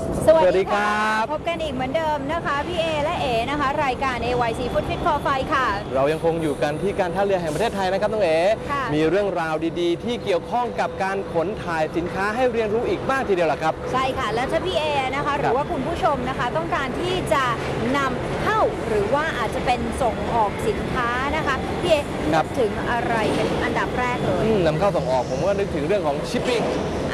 สวัสดีครับพบกันอีกเหมือนเดิมนะคะพี่เอและเอนะคะรายการ AYC Food Fit for Fight ค่ะเรายังคงอยู่กันที่การท่าเรือแห่งประเทศไทยนะครับน้องเอ๋มีเรื่องราวดีๆที่เกี่ยวข้องกับการขนถ่ายสินค้าให้เรียนรู้อีกมากทีเดียวล่ะครับใช่ค่ะแล้วถ้าพี่เอนะคะหรือว่าคุณผู้ชมนะคะต้องการที่จะนำเข้าหรือว่าอาจจะเป็นส่งออกสินค้านะคะพี่เอนึกถึงอะไรเป็นอันดับแรกเลยนำเข้าส่งออกผมก็นึกถึงเรื่องของชิปปิ้ง